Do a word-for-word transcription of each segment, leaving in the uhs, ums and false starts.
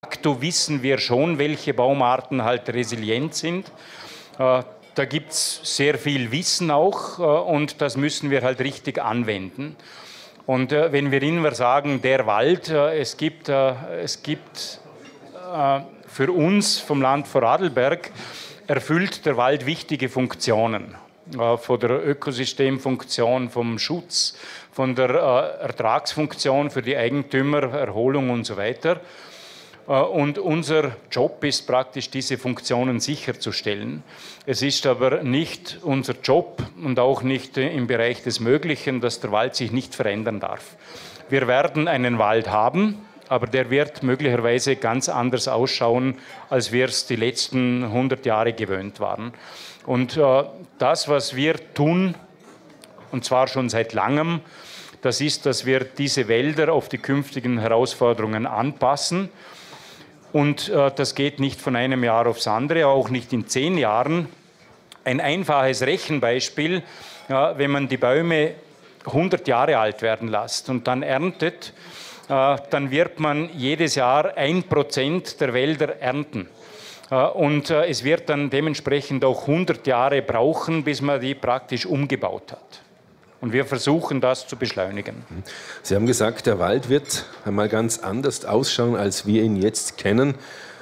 facto wissen wir schon, welche Baumarten halt resilient sind. Da gibt es sehr viel Wissen auch und das müssen wir halt richtig anwenden. Und wenn wir immer sagen, der Wald, es gibt, es gibt für uns vom Land Vorarlberg, erfüllt der Wald wichtige Funktionen. Von der Ökosystemfunktion, vom Schutz, von der Ertragsfunktion für die Eigentümer, Erholung und so weiter. Und unser Job ist praktisch, diese Funktionen sicherzustellen. Es ist aber nicht unser Job und auch nicht im Bereich des Möglichen, dass der Wald sich nicht verändern darf. Wir werden einen Wald haben, aber der wird möglicherweise ganz anders ausschauen, als wir es die letzten hundert Jahre gewöhnt waren. Und äh, das, was wir tun, und zwar schon seit langem, das ist, dass wir diese Wälder auf die künftigen Herausforderungen anpassen. Und äh, das geht nicht von einem Jahr aufs andere, auch nicht in zehn Jahren. Ein einfaches Rechenbeispiel, ja, wenn man die Bäume hundert Jahre alt werden lässt und dann erntet, äh, dann wird man jedes Jahr ein Prozent der Wälder ernten. Äh, und äh, es wird dann dementsprechend auch hundert Jahre brauchen, bis man die praktisch umgebaut hat. Und wir versuchen, das zu beschleunigen. Sie haben gesagt, der Wald wird einmal ganz anders ausschauen, als wir ihn jetzt kennen.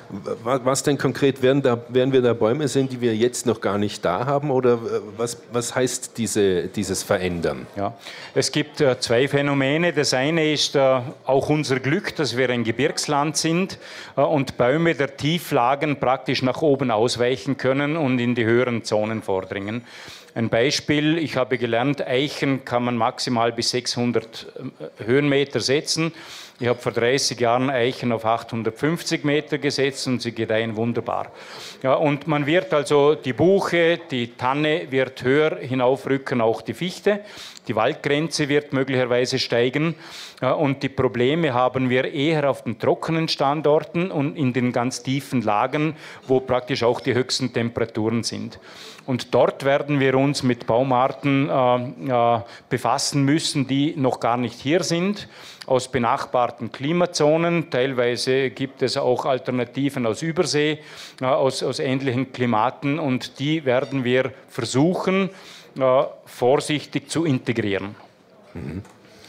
Was denn konkret, werden, da, werden wir da Bäume sehen, die wir jetzt noch gar nicht da haben? Oder was, was heißt diese, dieses Verändern? Ja, es gibt äh, zwei Phänomene. Das eine ist äh, auch unser Glück, dass wir ein Gebirgsland sind äh, und Bäume der Tieflagen praktisch nach oben ausweichen können und in die höheren Zonen vordringen. Ein Beispiel, ich habe gelernt, Eichen kann man maximal bis sechshundert Höhenmeter setzen. Ich habe vor dreißig Jahren Eichen auf achthundertfünfzig Meter gesetzt und sie gedeihen wunderbar. Ja, und man wird also, die Buche, die Tanne wird höher hinaufrücken, auch die Fichte. Die Waldgrenze wird möglicherweise steigen. Ja, und die Probleme haben wir eher auf den trockenen Standorten und in den ganz tiefen Lagen, wo praktisch auch die höchsten Temperaturen sind. Und dort werden wir uns mit Baumarten äh, äh, befassen müssen, die noch gar nicht hier sind, aus benachbarten Klimazonen. Teilweise gibt es auch Alternativen aus Übersee, äh, aus, aus ähnlichen Klimaten. Und die werden wir versuchen, äh, vorsichtig zu integrieren. Mhm.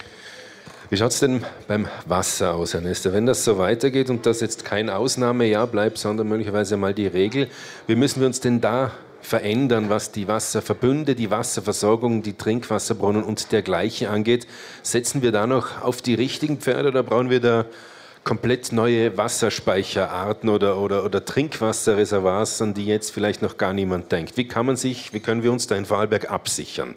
Wie schaut es denn beim Wasser aus, Herr Nester? Wenn das so weitergeht und das jetzt kein Ausnahmejahr bleibt, sondern möglicherweise mal die Regel, wie müssen wir uns denn da verändern, was die Wasserverbünde, die Wasserversorgung, die Trinkwasserbrunnen und dergleichen angeht? Setzen wir da noch auf die richtigen Pferde oder brauchen wir da komplett neue Wasserspeicherarten oder, oder, oder Trinkwasserreservoirs, an die jetzt vielleicht noch gar niemand denkt? Wie kann man sich, wie können wir uns da in Vorarlberg absichern?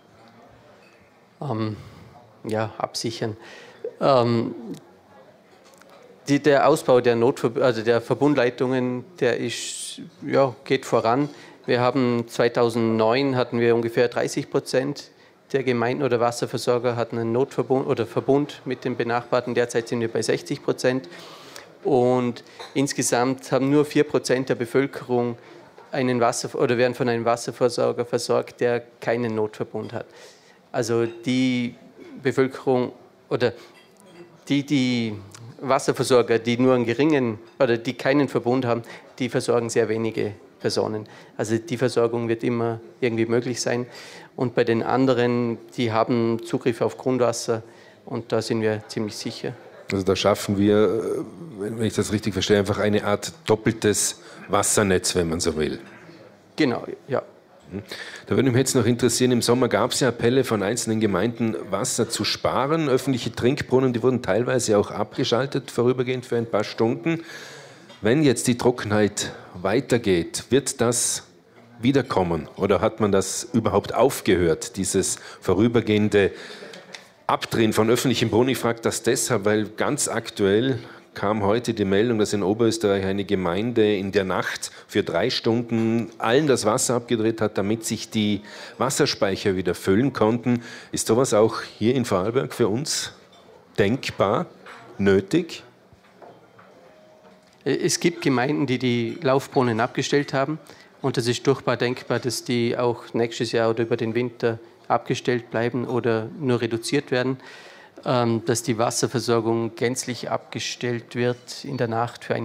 Um, ja, absichern. Um, die, der Ausbau der, Notver- also der Verbundleitungen, der ist, ja, geht voran. Wir haben zweitausendneun hatten wir ungefähr dreißig Prozent der Gemeinden oder Wasserversorger hatten einen Notverbund oder Verbund mit den Benachbarten. Derzeit sind wir bei sechzig Prozent. Und insgesamt haben nur vier Prozent der Bevölkerung einen Wasser oder werden von einem Wasserversorger versorgt, der keinen Notverbund hat. Also die Bevölkerung oder die, die Wasserversorger, die nur einen geringen oder die keinen Verbund haben, die versorgen sehr wenige Personen. Also die Versorgung wird immer irgendwie möglich sein. Und bei den anderen, die haben Zugriff auf Grundwasser und da sind wir ziemlich sicher. Also da schaffen wir, wenn ich das richtig verstehe, einfach eine Art doppeltes Wassernetz, wenn man so will. Genau, ja. Da würde mich jetzt noch interessieren, im Sommer gab es ja Appelle von einzelnen Gemeinden, Wasser zu sparen. Öffentliche Trinkbrunnen, die wurden teilweise auch abgeschaltet, vorübergehend für ein paar Stunden. Wenn jetzt die Trockenheit weitergeht, wird das wiederkommen oder hat man das überhaupt aufgehört, dieses vorübergehende Abdrehen von öffentlichen Brunnen? Ich frage das deshalb, weil ganz aktuell kam heute die Meldung, dass in Oberösterreich eine Gemeinde in der Nacht für drei Stunden allen das Wasser abgedreht hat, damit sich die Wasserspeicher wieder füllen konnten. Ist sowas auch hier in Vorarlberg für uns denkbar, nötig? Es gibt Gemeinden, die die Laufbrunnen abgestellt haben und es ist durchaus denkbar, dass die auch nächstes Jahr oder über den Winter abgestellt bleiben oder nur reduziert werden, dass die Wasserversorgung gänzlich abgestellt wird in der Nacht für ein